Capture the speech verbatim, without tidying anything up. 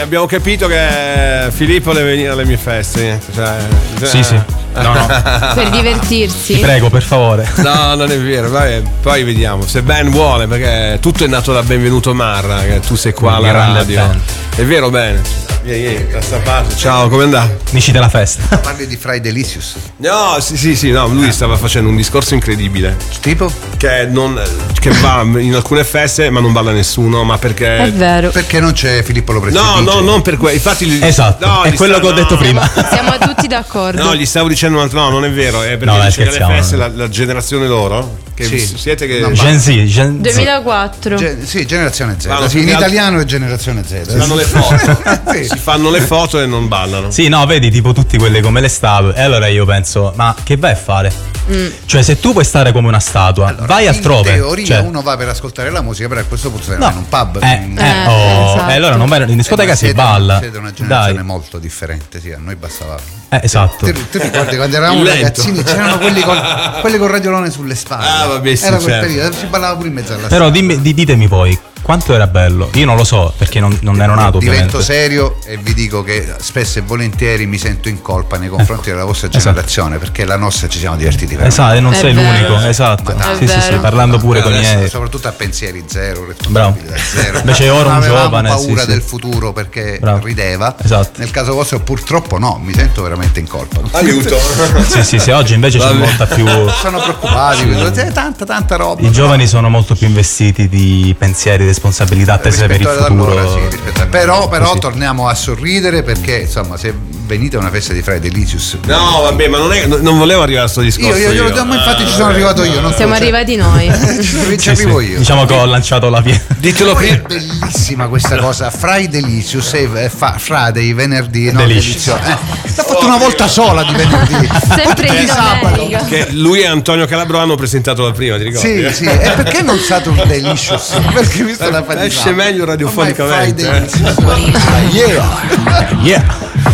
Abbiamo capito che Filippo deve venire alle mie feste. Cioè, cioè... Sì, sì. No, no. Per divertirsi. Ti prego, per favore. No, non è vero. Vabbè, poi vediamo. Se Ben vuole, perché tutto è nato da Benvenuto Marra, che tu sei qua alla radio. Ben. È vero, Ben? Vieni, vieni, da sta parte. Ciao, come andà? Amici della festa. Parli di Fry Delicious? No, sì, sì, sì, no, lui stava facendo un discorso incredibile. Tipo? Che non che va in alcune feste ma non balla nessuno, ma perché È vero. Perché non c'è Filippo Lopresti? No, no, non per quello. Infatti gli... Esatto, no, è quello sta... che ho detto no. prima. Siamo tutti d'accordo. No, gli stavo dicendo un altro, no, non è vero, è perché No, dice che le feste, no. la, la generazione loro, che Sì. siete che No, Gen Z, Gen Z. duemilaquattro. Ge- sì, generazione Z. Vanno Sì, in più che italiano è generazione Z. si fanno le foto, Sì. si fanno le foto e non ballano. Sì, no, vedi, tipo tutti quelli come le statue. E allora io penso, ma che vai a fare? Mm. Cioè, se tu puoi stare come una statua, Allora, vai altrove. In teoria cioè... uno va per ascoltare la musica, però a questo punto sei No. in un pub. Eh, Mm. eh, Eh, oh, esatto. e allora non vai in discoteca, Eh, ma si siete- balla. Siete una generazione Dai. molto differente, sì, a noi bastava. Eh, esatto. Tu, tu ricordi quando eravamo Il lento. ragazzini c'erano quelli con, quelli con radiolone sulle spalle. Ah, vabbè, sì, era quel certo. periodo, si ballava pure in mezzo alla Però strada. dimmi, di- ditemi poi, quanto era bello? Io non lo so, perché non, non ero nato Divento ovviamente. serio e vi dico che spesso e volentieri mi sento in colpa nei confronti della vostra generazione, perché la nostra ci siamo divertiti veramente. Esatto, e non È sei vero. l'unico, esatto. Ma Sì, è sì, sì, vero. parlando pure Però con i adesso, miei. soprattutto a pensieri zero, Bravo. responsabilità zero. Invece ora non un avevamo giovane, paura sì, del sì. futuro perché Bravo. rideva. Esatto. Nel caso vostro purtroppo no, mi sento veramente in colpa. Aiuto. Sì, sì, sì, oggi invece c'è Vabbè. molta più. Sono preoccupati, c'è tanta tanta roba. I giovani sono molto più investiti di pensieri, responsabilità, attese per il Rispetto ad futuro. allora, sì, rispetto a- però, però Così. torniamo a sorridere perché insomma se venite a una festa di Fry Delicious No, vabbè, ma non, è, non volevo arrivare a sto discorso. io, io, io, ma infatti ci sono arrivato io non Siamo tu, arrivati noi. cioè, ci, ci Sì, arrivo sì. io. Diciamo che ho lanciato la via. Ditelo Poi è prima. bellissima questa cosa, Fry Delicious e fa, Friday, venerdì, no, Delicious. delizio- eh, l'ha fatto una volta sola di venerdì. Sempre Poi di sabato. domenica. Che lui e Antonio Calabro hanno presentato la prima, ti ricordi? Sì, sì, e perché non Saturn Delicious? Perché visto la fatica. Esce meglio radiofonicamente, Ormai Friday eh. Delicious. Yeah.